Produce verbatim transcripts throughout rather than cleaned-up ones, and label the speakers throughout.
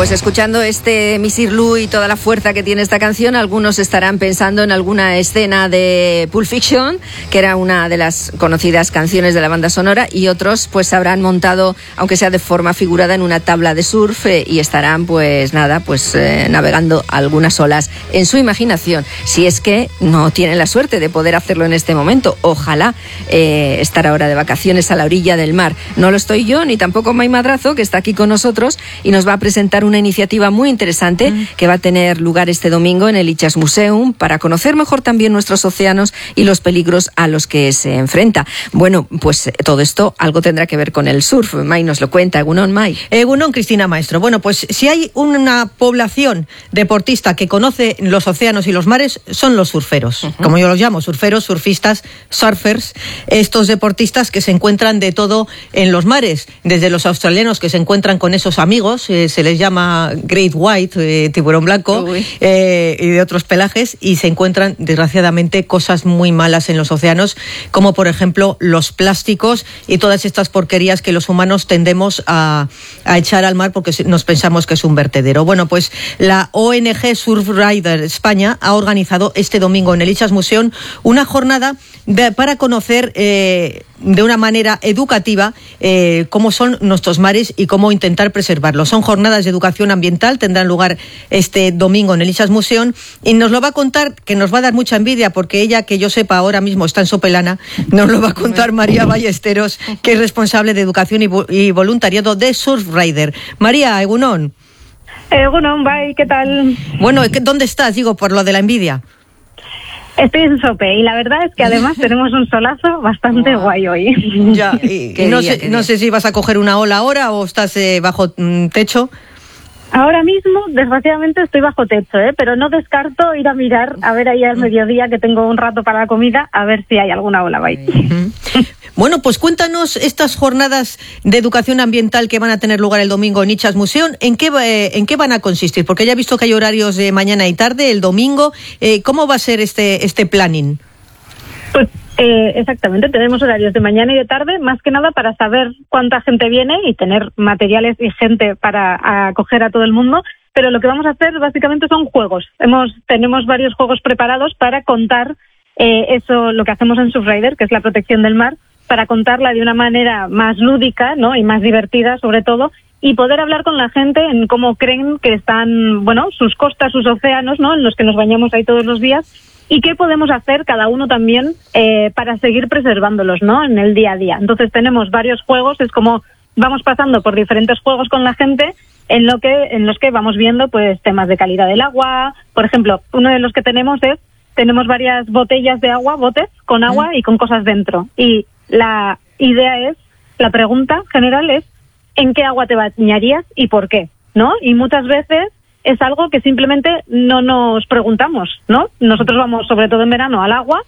Speaker 1: Pues escuchando este Missy Lou y toda la fuerza que tiene esta canción, algunos estarán pensando en alguna escena de Pulp Fiction, que era una de las conocidas canciones de la banda sonora, y otros pues habrán montado, aunque sea de forma figurada, en una tabla de surf eh, y estarán pues nada, pues eh, navegando algunas olas en su imaginación, si es que no tienen la suerte de poder hacerlo en este momento. Ojalá eh, estar ahora de vacaciones a la orilla del mar. No lo estoy yo, ni tampoco May Madrazo, que está aquí con nosotros y nos va a presentar una iniciativa muy interesante mm. que va a tener lugar este domingo en el ItxasMuseum para conocer mejor también nuestros océanos y los peligros a los que se enfrenta. Bueno, pues todo esto algo tendrá que ver con el surf. May nos lo cuenta. Egunon, May.
Speaker 2: Egunon, Cristina Maestro. Bueno, pues si hay una población deportista que conoce los océanos y los mares, son los surferos. Uh-huh. Como yo los llamo, surferos, surfistas, surfers. Estos deportistas que se encuentran de todo en los mares. Desde los australianos que se encuentran con esos amigos, eh, se les llama Great White, eh, tiburón blanco, eh, y de otros pelajes, y se encuentran desgraciadamente cosas muy malas en los océanos, como por ejemplo los plásticos y todas estas porquerías que los humanos tendemos a, a echar al mar porque nos pensamos que es un vertedero. Bueno, pues la O N G Surfrider España ha organizado este domingo en el ItxasMuseum una jornada de, para conocer eh, de una manera educativa eh, cómo son nuestros mares y cómo intentar preservarlos. Son jornadas de educación ambiental, tendrán lugar este domingo en el ItxasMuseum, y nos lo va a contar, que nos va a dar mucha envidia porque ella, que yo sepa, ahora mismo está en Sopelana, nos lo va a contar María Ballesteros, que es responsable de educación y, y voluntariado de Surfrider. María, egunon.
Speaker 3: Egunon, bye, ¿qué tal?
Speaker 2: Bueno, ¿dónde estás? Digo, por lo de la envidia.
Speaker 3: Estoy en Sope y la verdad es que además tenemos un solazo bastante wow. guay hoy.
Speaker 2: Ya, y, y no, día, sé, no sé si vas a coger una ola ahora o estás eh, bajo mm, techo.
Speaker 3: Ahora mismo, desgraciadamente, estoy bajo techo, ¿eh? Pero no descarto ir a mirar, a ver ahí al mediodía, que tengo un rato para la comida, a ver si hay alguna ola. Bye.
Speaker 2: Bueno, pues cuéntanos estas jornadas de educación ambiental que van a tener lugar el domingo en ItxasMuseum, ¿en qué, eh, en qué van a consistir? Porque ya he visto que hay horarios de mañana y tarde, el domingo. Eh, ¿Cómo va a ser este, este planning?
Speaker 3: Pues eh, exactamente, tenemos horarios de mañana y de tarde, más que nada para saber cuánta gente viene y tener materiales y gente para acoger a todo el mundo. Pero lo que vamos a hacer básicamente son juegos. Hemos, tenemos varios juegos preparados para contar eh, eso, lo que hacemos en Surfrider, que es la protección del mar, para contarla de una manera más lúdica, ¿no? Y más divertida, sobre todo, y poder hablar con la gente en cómo creen que están, bueno, sus costas, sus océanos, ¿no? En los que nos bañamos ahí todos los días, y qué podemos hacer cada uno también eh, para seguir preservándolos, ¿no? En el día a día. Entonces tenemos varios juegos, es como vamos pasando por diferentes juegos con la gente, en lo que en los que vamos viendo pues temas de calidad del agua. Por ejemplo, uno de los que tenemos es tenemos varias botellas de agua, botes con agua y con cosas dentro, y la idea es, la pregunta general es ¿en qué agua te bañarías y por qué? ¿No? Y muchas veces es algo que simplemente no nos preguntamos, ¿no? Nosotros vamos sobre todo en verano al agua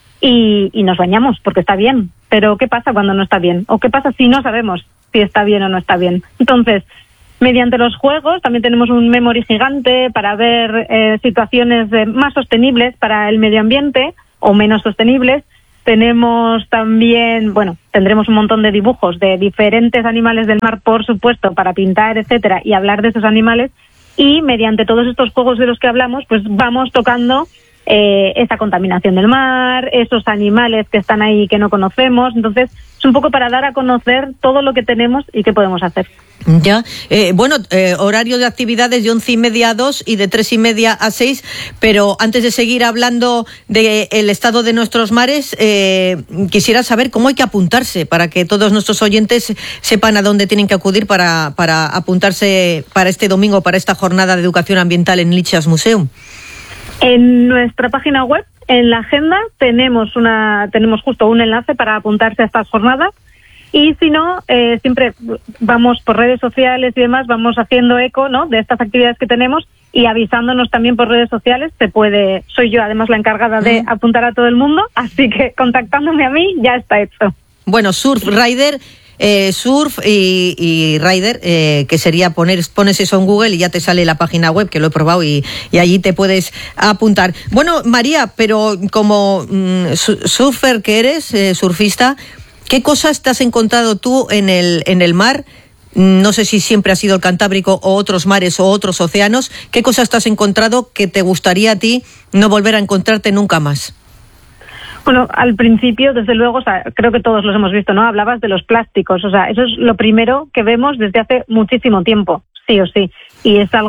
Speaker 3: y, y nos bañamos porque está bien, pero ¿qué pasa cuando no está bien? ¿O qué pasa si no sabemos si está bien o no está bien? Entonces, mediante los juegos también tenemos un memory gigante para ver eh, situaciones de, más sostenibles para el medio ambiente o menos sostenibles. Tenemos también, bueno, tendremos un montón de dibujos de diferentes animales del mar, por supuesto, para pintar, etcétera, y hablar de esos animales. Y mediante todos estos juegos de los que hablamos, pues vamos tocando eh, esa contaminación del mar, esos animales que están ahí que no conocemos. Entonces, es un poco para dar a conocer todo lo que tenemos y qué podemos hacer.
Speaker 2: Ya, eh, bueno, eh, horario de actividades de once y media a dos y de tres y media a seis, pero antes de seguir hablando del estado de nuestros mares, eh, quisiera saber cómo hay que apuntarse para que todos nuestros oyentes sepan a dónde tienen que acudir para, para apuntarse para este domingo, para esta jornada de educación ambiental en el ItxasMuseum.
Speaker 3: En nuestra página web, en la agenda, tenemos una tenemos justo un enlace para apuntarse a estas jornadas. Y si no, eh, siempre vamos por redes sociales y demás, vamos haciendo eco, ¿no?, de estas actividades que tenemos y avisándonos también por redes sociales. Se puede, soy yo además la encargada de apuntar a todo el mundo, así que contactándome a mí ya está hecho.
Speaker 2: Bueno, Surfrider, eh, Surf y, y Rider, eh, que sería poner, pones eso en Google y ya te sale la página web, que lo he probado y, y allí te puedes apuntar. Bueno, María, pero como mm, surfer que eres, eh, surfista, ¿qué cosas te has encontrado tú en el en el mar no sé si siempre ha sido el Cantábrico o otros mares o otros océanos. ¿Qué cosas te has encontrado que te gustaría a ti no volver a encontrarte nunca más?
Speaker 3: Bueno, al principio, desde luego, o sea, creo que todos los hemos visto, ¿no? Hablabas de los plásticos, o sea, eso es lo primero que vemos desde hace muchísimo tiempo, sí o sí, y es algo